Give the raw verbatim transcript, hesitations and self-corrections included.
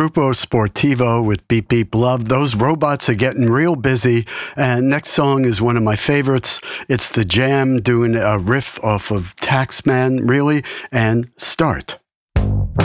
Grupo Sportivo with Beep Beep Love. Those robots are getting real busy. And next song is one of my favorites. It's The Jam doing a riff off of Taxman, really, and Start.